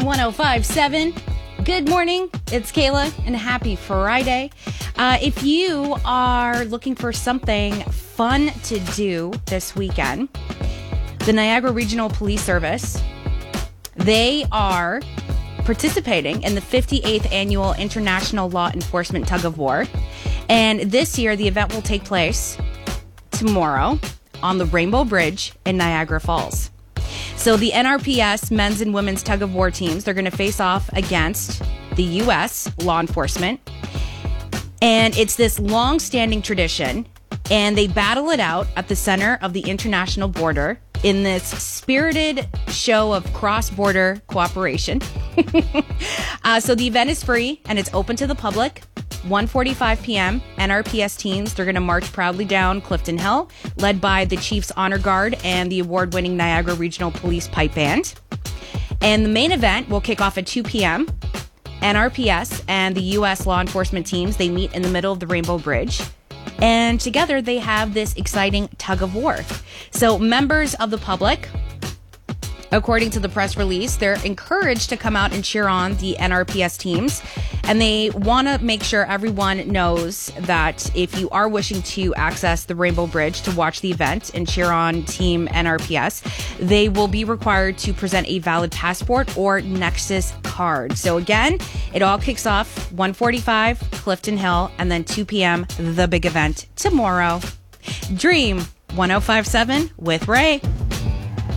1057. Good morning. It's Kayla and happy Friday. If you are looking for something fun to do this weekend, the Niagara Regional Police Service, they are participating in the 58th Annual International Law Enforcement Tug of War. And this year, the event will take place tomorrow on the Rainbow Bridge in Niagara Falls. So the NRPS men's and women's tug of war teams, they're going to face off against the U.S. law enforcement. And it's this long-standing tradition, and they battle it out at the center of the international border in this spirited show of cross-border cooperation. So the event is free, and it's open to the public. 1:45 p.m., NRPS teams, they're going to march proudly down Clifton Hill, led by the Chiefs Honor Guard and the award-winning Niagara Regional Police Pipe Band. And the main event will kick off at 2 p.m. NRPS and the U.S. law enforcement teams, they meet in the middle of the Rainbow Bridge. And together they have this exciting tug of war. So members of the public, according to the press release, they're encouraged to come out and cheer on the NRPS teams. And they want to make sure everyone knows that if you are wishing to access the Rainbow Bridge to watch the event and cheer on Team NRPS, they will be required to present a valid passport or Nexus card. So again, it all kicks off 1:45 Clifton Hill, and then 2 p.m. the big event tomorrow. Dream 1057 with Ray.